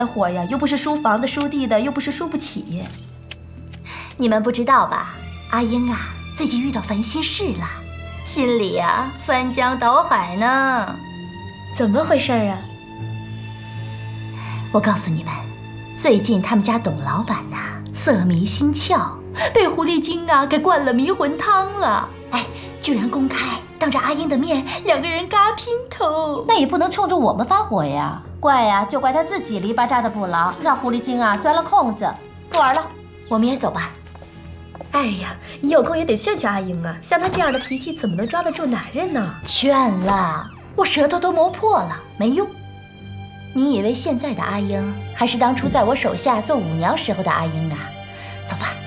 活呀，又不是输房子输地的，又不是输不起。 你们不知道吧？阿英啊，最近遇到烦心事了，心里呀翻江倒海呢。 怎么回事啊？ 我告诉你们，最近他们家董老板呐，色迷心窍，被狐狸精啊给灌了迷魂汤了。哎，居然公开当着阿英的面，两个人嘎姘头。 那也不能冲着我们发火呀，怪呀就怪他自己篱笆扎的不牢，让狐狸精啊钻了空子。不玩了， 我们也走吧。 哎呀，你有空也得劝劝阿英啊，像她这样的脾气，怎么能抓得住男人呢？ 劝了，我舌头都磨破了，没用。你以为现在的阿英还是当初在我手下做舞娘时候的阿英啊？走吧。